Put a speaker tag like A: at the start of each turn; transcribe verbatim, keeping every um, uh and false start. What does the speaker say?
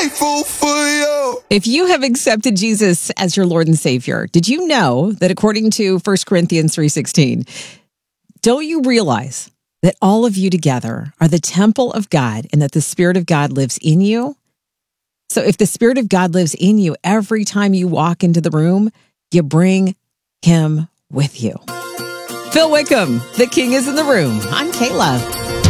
A: grateful for you.
B: If you have accepted Jesus as your Lord and Savior, did you know that according to First Corinthians three sixteen, don't you realize that all of you together are the temple of God and that the Spirit of God lives in you? So if the Spirit of God lives in you, every time you walk into the room, you bring him with you. Phil Wickham, the King is in the Room. I'm Kayla.